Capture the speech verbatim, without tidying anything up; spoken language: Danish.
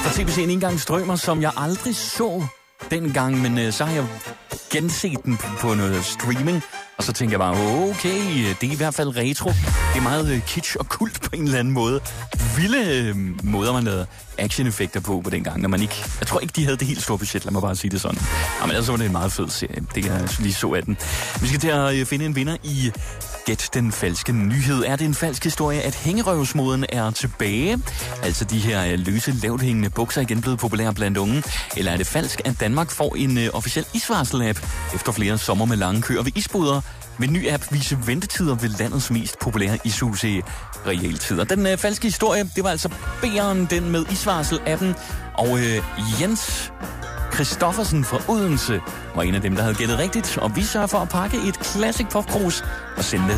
fra T V C'en Engangsstrømer, som jeg aldrig så dengang, men øh, så har jeg genset den på, på noget streaming, og så tænker jeg bare, okay, det er i hvert fald retro. Det er meget øh, kitsch og kult på en eller anden måde. Vilde øh, måder, man lavede action-effekter på på dengang, når man ikke... Jeg tror ikke, de havde det helt store budget, lad mig bare sige det sådan. Ja, men ellers var det en meget fed serie, det jeg lige så af den. Vi skal til at øh, finde en vinder i Gæt den falske nyhed. Er det en falsk historie, at hængerøvsmoden er tilbage? Altså de her øh, løse, lavthængende bukser igen blevet populære blandt unge? Eller er det falsk, at Danmark får en øh, officiel isvarsel-app efter flere sommer med lange køer ved isboder? Vil ny app vise ventetider ved landets mest populære ishus i realtid. Og den øh, falske historie, det var altså B'eren, den med isvarsel-appen. Og øh, Jens Christoffersen fra Odense var en af dem, der havde gættet rigtigt. Og vi sørger for at pakke et classic popkrus og sende det